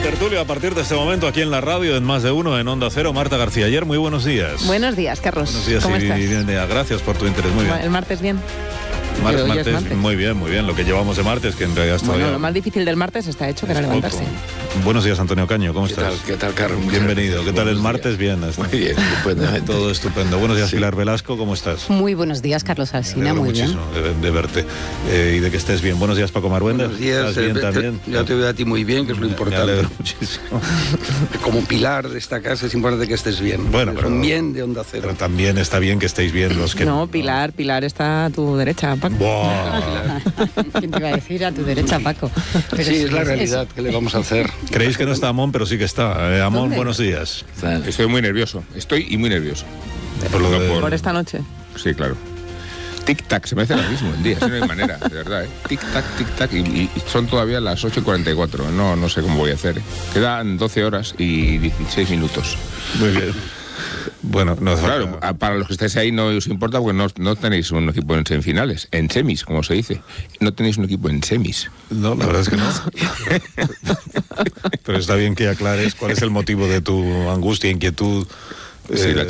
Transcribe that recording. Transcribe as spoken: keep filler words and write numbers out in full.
tertulia a partir de este momento aquí en la radio, en Más de Uno, en Onda Cero. Marta García Ayer, muy buenos días. Buenos días, Carlos. Buenos días. ¿Cómo y estás? Bien, gracias por tu interés, muy bien. ¿El martes bien? Mar Pero hoy martes, es martes. muy bien, muy bien. Lo que llevamos de martes, que en realidad está Bueno, ya... lo más difícil del martes está hecho, que era es levantarse. poco. Buenos días, Antonio Caño, ¿cómo ¿Qué estás? tal, qué tal, Carlos? Bienvenido. ¿Qué tal el Buenos martes? días. Bien. Muy bien, estupendamente. Todo estupendo. Buenos días, Sí. Pilar Velasco, ¿cómo estás? Muy buenos días, Carlos Me Alsina, alegro muy bien. muchísimo de, de verte eh, y de que estés bien. Buenos días, Paco Maruenda. Buenos días. ¿Estás bien eh, también? te- Yo te veo a ti muy bien, que es lo Me- importante. Me alegro muchísimo. Como pilar de esta casa es importante que estés bien. Bueno, es pero- un bien de Onda Cero. Pero también está bien que estéis bien los que... No, Pilar, Pilar está a tu derecha, Paco. Buah. ¿Quién te iba a decir? A tu derecha, Paco. Pero sí, es la realidad. ¿Qué le vamos a hacer? Creéis que no está Amón, pero sí que está. Eh, Amón, ¿Dónde? buenos días. Estoy muy nervioso, estoy y muy nervioso. Por lo de- Por esta noche. Sí, claro. Tic-tac, se me hace lo mismo el día, si no hay manera, de verdad, ¿eh? Tic-tac, tic-tac, y, y son todavía las ocho y cuarenta y cuatro, no, no sé cómo voy a hacer. ¿eh? Quedan doce horas y dieciséis minutos. Muy bien. Bueno, no hace Claro, falta- a- para los que estáis ahí no os importa porque no, no tenéis un equipo en semifinales, en semis, como se dice. No tenéis un equipo en semis. No, la verdad es que no. Pero está bien que aclares cuál es el motivo de tu angustia, inquietud. Sí, eh, la